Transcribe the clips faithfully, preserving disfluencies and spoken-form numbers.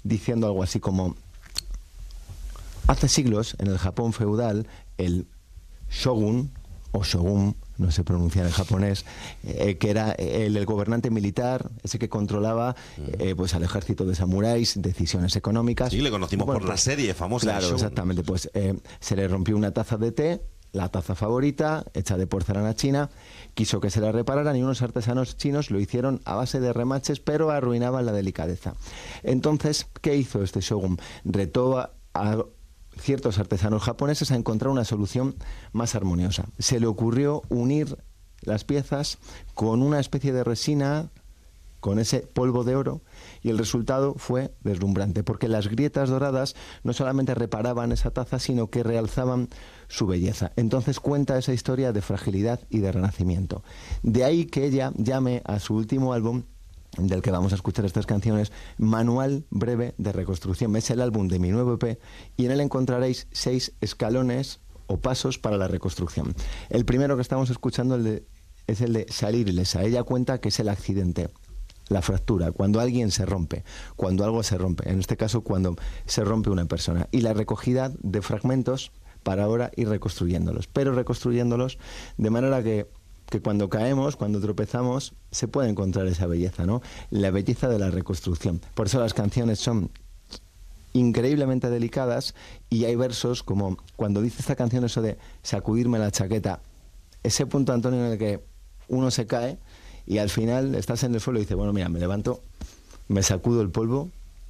diciendo algo así como: hace siglos, en el Japón feudal, el shogun, o shogun, no se pronuncia en japonés, eh, que era el, el gobernante militar, ese que controlaba eh, pues al ejército de samuráis, decisiones económicas. Sí, le conocimos bueno, por la serie famosa. Claro, exactamente. Pues eh, se le rompió una taza de té, la taza favorita, hecha de porcelana china, quiso que se la repararan y unos artesanos chinos lo hicieron a base de remaches, pero arruinaban la delicadeza. Entonces, ¿qué hizo este shogun? Retó a, a ciertos artesanos japoneses a encontrar una solución más armoniosa. Se le ocurrió unir las piezas con una especie de resina, con ese polvo de oro, y el resultado fue deslumbrante, porque las grietas doradas no solamente reparaban esa taza, sino que realzaban su belleza. Entonces cuenta esa historia de fragilidad y de renacimiento. De ahí que ella llame a su último álbum, del que vamos a escuchar estas canciones, Manual Breve de Reconstrucción. Es el álbum de mi nuevo E P y en él encontraréis seis escalones o pasos para la reconstrucción. El primero que estamos escuchando el de, es el de salir ilesa. Ella cuenta que es el accidente, la fractura, cuando alguien se rompe, cuando algo se rompe, en este caso cuando se rompe una persona, y la recogida de fragmentos para ahora ir reconstruyéndolos, pero reconstruyéndolos de manera que que cuando caemos, cuando tropezamos, se puede encontrar esa belleza, ¿no? La belleza de la reconstrucción. Por eso las canciones son increíblemente delicadas y hay versos como cuando dice esta canción eso de sacudirme la chaqueta, ese punto, Antonio, en el que uno se cae y al final estás en el suelo y dices, bueno, mira, me levanto, me sacudo el polvo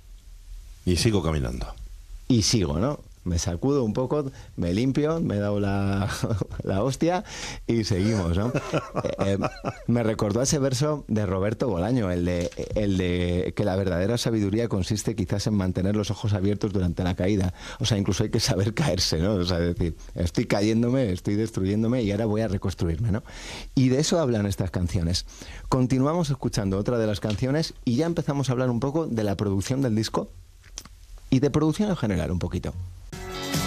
y sigo caminando. Y sigo, ¿no? Me sacudo un poco, me limpio, me he dado la, la hostia y seguimos, ¿no? Eh, eh, me recordó ese verso de Roberto Bolaño, el de, el de que la verdadera sabiduría consiste quizás en mantener los ojos abiertos durante la caída. O sea, incluso hay que saber caerse, ¿no? O sea, es decir, estoy cayéndome, estoy destruyéndome y ahora voy a reconstruirme, ¿no? Y de eso hablan estas canciones. Continuamos escuchando otra de las canciones y ya empezamos a hablar un poco de la producción del disco y de producción en general un poquito.